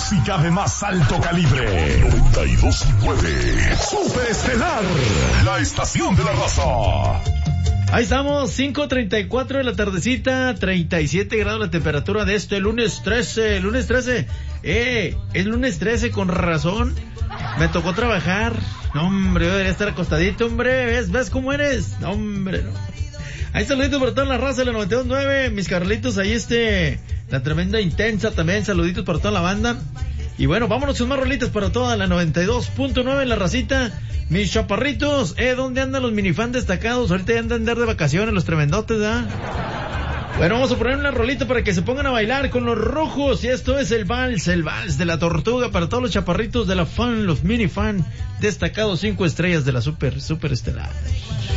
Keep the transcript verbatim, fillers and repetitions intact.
música de más alto calibre. noventa y dos punto nueve. Super Estelar, la estación de la raza. Ahí estamos, cinco treinta y cuatro de la tardecita, treinta y siete grados la temperatura de este lunes trece, lunes trece, eh, es lunes trece, con razón, me tocó trabajar, no hombre, yo debería estar acostadito, hombre, ¿ves, ves cómo eres? No hombre, no. Ahí saluditos para toda la raza de la noventa y dos punto nueve, mis Carlitos, ahí este, la tremenda intensa también, saluditos para toda la banda. Y bueno, vámonos con más rolitas para toda la noventa y dos punto nueve, la racita. Mis chaparritos, eh, ¿dónde andan los minifans destacados? Ahorita ya andan de andar de vacaciones los tremendotes, ¿ah? Bueno, vamos a poner una rolita para que se pongan a bailar con los rojos. Y esto es el vals, el vals de la tortuga para todos los chaparritos de la fan, los minifan destacados, cinco estrellas de la super, super estelar.